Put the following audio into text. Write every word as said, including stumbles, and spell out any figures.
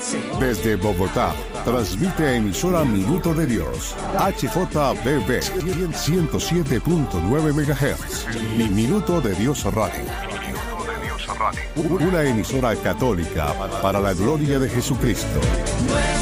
Desde Bogotá, transmite emisora Minuto de Dios, H J B B ciento siete punto nueve megahertz, y Minuto de Dios Radio. Una emisora católica para la gloria de Jesucristo.